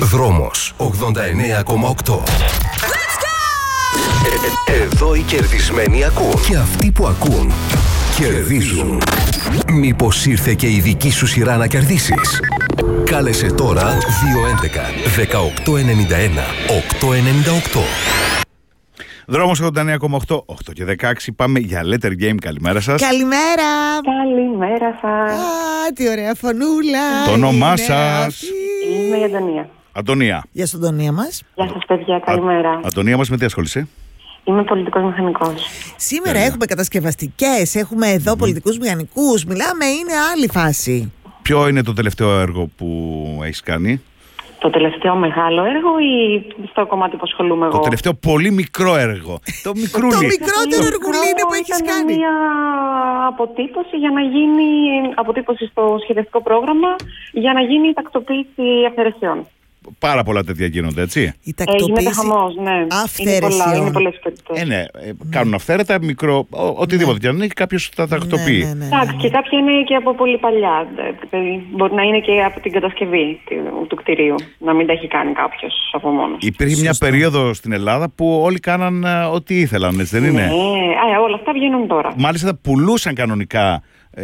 Δρόμος 89,8. Εδώ οι κερδισμένοι ακούν. Και αυτοί που ακούν κερδίζουν. Μήπως ήρθε και η δική σου σειρά να κερδίσεις? Κάλεσε τώρα 211 1891 898. Δρόμος 89,8, 8 και 16. Πάμε για Letter Game. Καλημέρα σας. Καλημέρα. Καλημέρα σας. Τι ωραία φωνούλα. Το όνομά σας? Είμαι η Αντωνία. Αντωνία. Γεια σου, Αντωνία μας. Γεια σας, παιδιά. Καλημέρα. Αντωνία μας, με τι ασχολείσαι? Είμαι πολιτικός μηχανικός. Σήμερα έχουμε κατασκευαστικές, έχουμε εδώ πολιτικούς μηχανικούς. Μιλάμε, είναι άλλη φάση. Ποιο είναι το τελευταίο έργο που έχεις κάνει? Το τελευταίο μεγάλο έργο ή στο κομμάτι που ασχολούμαι εγώ? Το τελευταίο πολύ μικρό έργο. Το μικρούλι. Το μικρότερο εργουλίνι που έχεις Ήταν κάνει. μια αποτύπωση για να γίνει αποτύπωση στο σχεδιαστικό πρόγραμμα για να γίνει η τακτοποίηση αυθαιρεσιών. Πάρα πολλά τέτοια γίνονται, έτσι. Η Γίνεται τακτοποίηση χαμός, ναι. αυθαιρεσιών. Είναι πολλές περιπτώσεις. Ναι, κάνουν αυθαίρετα, μικρό, οτιδήποτε και αν έχει, κάποιος θα τακτοποιεί. Ναι. Εντάξει, και κάποια είναι και από πολύ παλιά. Μπορεί να είναι και από την κατασκευή του κτηρίου. Να μην τα έχει κάνει κάποιος από μόνος. Υπήρχε μια περίοδο στην Ελλάδα που όλοι κάναν ό,τι ήθελαν, έτσι δεν είναι? Ναι, όλα αυτά βγαίνουν τώρα. Μάλιστα πουλούσαν κανονικά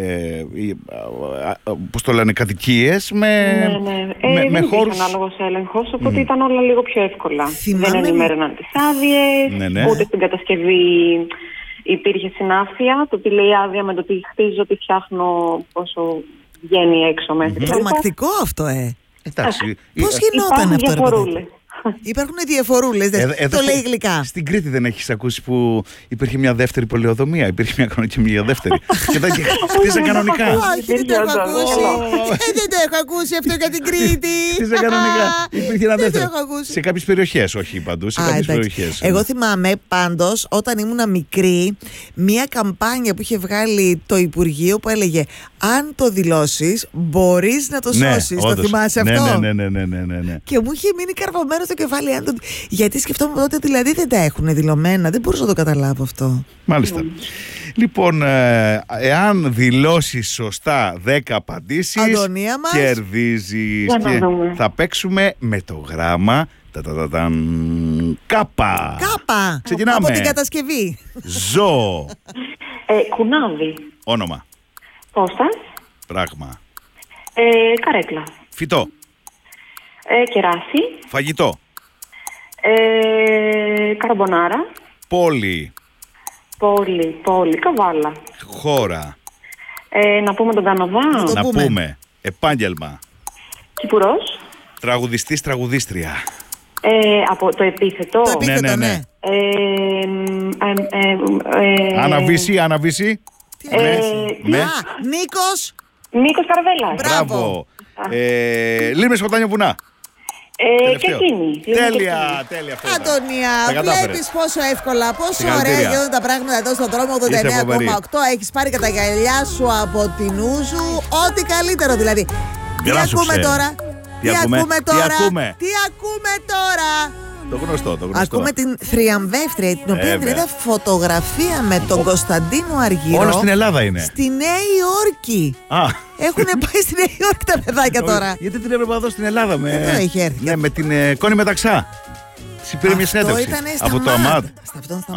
πώς το λένε, κατοικίες με δεν χώρους. υπήρχε ανάλογος έλεγχος, οπότε ήταν όλα λίγο πιο εύκολα. Δεν ενημέρωναν τις άδειες, Ναι. ούτε στην κατασκευή υπήρχε συνάφεια. Το τι λέει άδεια με το τι χτίζω, τι φτιάχνω, πόσο βγαίνει έξω μέσα. Τρομακτικό αυτό, Εντάξει. Πώς γινόταν Υπάρχουν αυτό, ρε παιδί? διαφορούλες. Υπάρχουν διαφορούλες, το λέει γλυκά. Στην Κρήτη δεν έχεις ακούσει που υπήρχε μια δεύτερη πολεοδομία? Υπήρχε μια κανονική, μια δεύτερη. Και τα χτίζαν κανονικά. Όχι, δεν το έχω ακούσει. Δεν το έχω ακούσει αυτό για την Κρήτη. Χτίζαν κανονικά. Υπήρχε ένα Δεν το δεύτερο. έχω ακούσει. Σε κάποιες περιοχές, όχι παντού, σε κάποιες περιοχές. Εγώ θυμάμαι πάντως όταν ήμουν μικρή μία καμπάνια που είχε βγάλει το Υπουργείο που έλεγε αν το δηλώσεις μπορείς να το σώσεις. Το θυμάσαι αυτό? Ναι. Και μου είχε μείνει καρφωμένο στο κεφάλι. Γιατί σκεφτόμουν τότε δηλαδή δεν τα έχουν δηλωμένα. Δεν μπορούσα να το καταλάβω αυτό. Μάλιστα. Λοιπόν, εάν δηλώσεις σωστά 10 απαντήσεις, Αντωνία μας, κερδίζεις. Για να Και δούμε. θα παίξουμε με το γράμμα Κάπα. Κάπα. Ξεκινάμε. Από την κατασκευή. Ζώο. Κουνάβι. Όνομα. Κώστας. Πράγμα. Καρέκλα. Φυτό. Κεράσι. Φαγητό. Καρμπονάρα. Πόλη. Πόλη. Καβάλα. Χώρα. Να πούμε τον Καναδά. Το Να πούμε. πούμε. Επάγγελμα. Κυπουρός. Τραγουδιστής, τραγουδίστρια. Από το επίθετο. Το επίθετο, ναι. ναι. Αναβίση. Ναι. Α, Νίκος. Νίκος Καρβέλας. Μπράβο. Λίμνες, Σκοτάνια, βουνά. Και Τελευταίο. εκείνη. Τέλεια αυτό ήταν. Αντωνία, Τα κατάφερες. βλέπεις πόσο εύκολα, πόσο Συγχαρητήρια. ωραία γίνονται τα πράγματα εδώ στον δρόμο Είσαι φοβερή. 89,8. Έχεις πάρει και τα γυαλιά σου από την Ούζου. Ό,τι καλύτερο δηλαδή. Τι Γράσου, ακούμε ξέρει. τώρα? Τι ακούμε? Τι ακούμε τώρα? Το γνωστό. Ακούμε την θριαμβεύτρια, την οποία την βέβαια. είδα φωτογραφία με τον Κωνσταντίνο Αργυρό. Όλα στην Ελλάδα είναι. Στη Νέα Υόρκη. Έχουν πάει στη Νέα Υόρκη τα παιδάκια τώρα. Γιατί την έβλεπα εδώ στην Ελλάδα Εδώ είχε έρθει. με την Κόνη Μεταξά. Της πήρε μια Αυτό συνέντευξη ήταν από το στα ΑΜΑΤ. Στα